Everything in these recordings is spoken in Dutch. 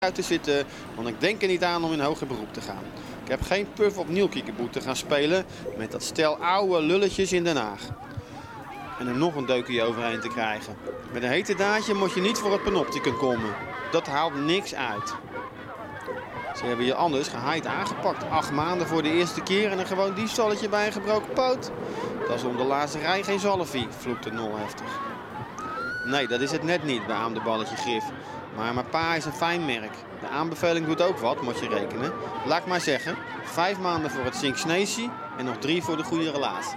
te zitten, want ik denk er niet aan om in hoger beroep te gaan. Ik heb geen puf op Niel Kiekeboe te gaan spelen met dat stel oude lulletjes in Den Haag. En er nog een deukje overheen te krijgen. Met een hete daadje moet je niet voor het panopticum komen. Dat haalt niks uit. Ze hebben je anders gehaaid aangepakt. 8 maanden voor de eerste keer en een gewoon diefstalletje bij een gebroken poot. Dat is om de laatste rij geen zalfie, vloekte Nol heftig. Nee, dat is het net niet, beaamde Balletje Grif. Maar mijn pa is een fijn merk. De aanbeveling doet ook wat, moet je rekenen. Laat ik maar zeggen, 5 maanden voor het Sink-Sneesie en nog 3 voor de goede relatie.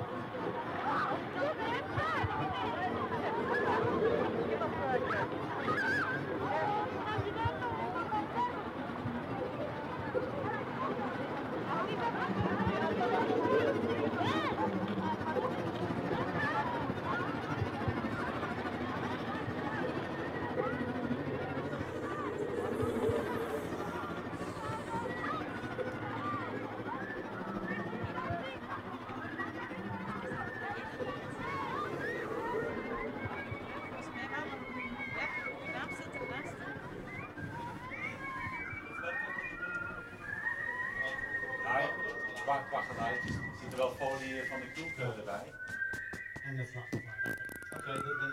Qua geluid zit er wel folie van de kroeg erbij. En de vlag. Oké, dat ben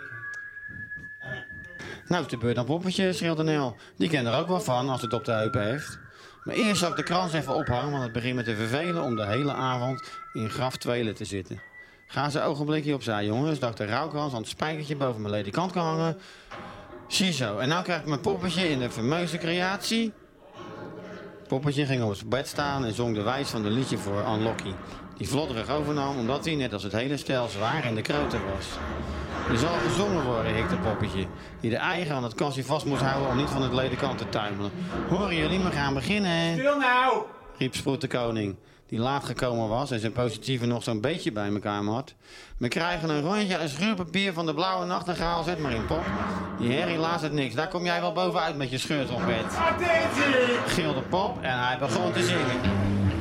ik. Nou is de beurt aan Poppetje, schreeuwde Nel. Die kent er ook wel van als het op de heupen heeft. Maar eerst zal ik de krans even ophangen, want het begint me te vervelen om de hele avond in graf Tweelen te zitten. Ga ze ogenblikje opzij, jongens, dat ik de rouwkrans aan het spijkertje boven mijn ledikant kan hangen. Ziezo, en nou krijg ik mijn poppetje in de fameuze creatie. Poppetje ging op het bed staan en zong de wijs van de liedje voor Unlocky. Die vlodderig overnam omdat hij, net als het hele stel, zwaar in de kroten was. Er zal gezongen worden, hikte Poppetje, die de eigen aan het kastje vast moest houden om niet van het ledekant te tuimelen. Horen jullie me gaan beginnen? Stil nou! Riep Sproet de koning, die laat gekomen was en zijn positieven nog zo'n beetje bij elkaar had. We krijgen een rondje aan schuurpapier van de blauwe nachtegaal, zet maar in, Pop. Die herrie laat het niks, daar kom jij wel bovenuit met je scheurtrompet. Gilde Pop en hij begon te zingen.